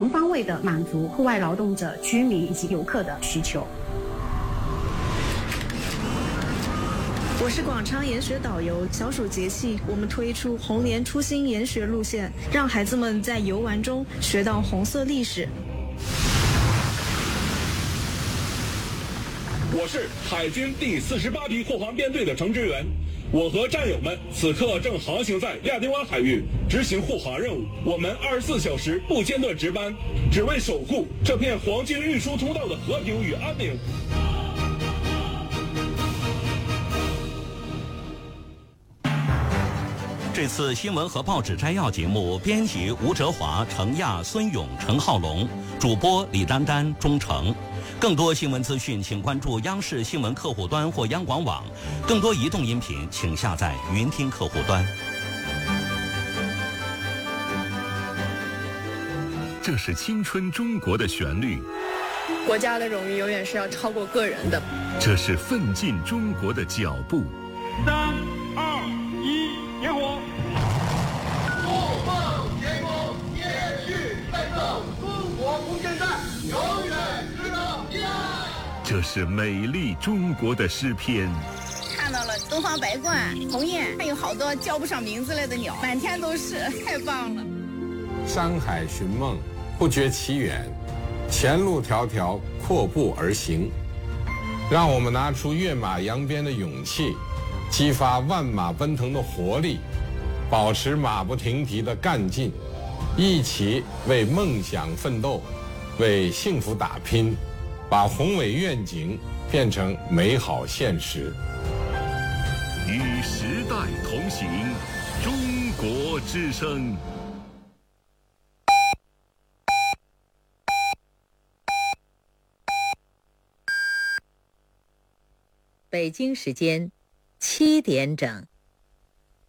全方位地满足户外劳动者、居民以及游客的需求。 我是广昌研学导游，小暑节气，我们推出红莲初心研学路线，让孩子们在游玩中学到红色历史。 我是海军第48批护航编队的程支元，我和战友们此刻正航行在亚丁湾海域执行护航任务，我们24小时不间断值班，只为守护这片黄金运输通道的和平与安宁。 这次新闻和报纸摘要节目，编辑吴哲华、程亚、孙勇、陈浩龙，主播李丹丹、钟诚。更多新闻资讯，请关注央视新闻客户端或央广网。更多移动音频，请下载云听客户端。 这是青春中国的旋律， 国家的荣誉永远是要超过个人的。 这是奋进中国的脚步。 3、2、1，点火！ 不放天空，继续奋斗，中国空间站永远值得依赖。 这是美丽中国的诗篇。 看到了东方白鹳、鸿雁，还有好多叫不上名字来的鸟，满天都是，太棒了。 山海寻梦，不觉其远，前路迢迢，阔步而行。让我们拿出跃马扬鞭的勇气，激发万马奔腾的活力，保持马不停蹄的干劲，一起为梦想奋斗，为幸福打拼，把宏伟愿景变成美好现实。 与时代同行，中国之声。 北京时间7点整。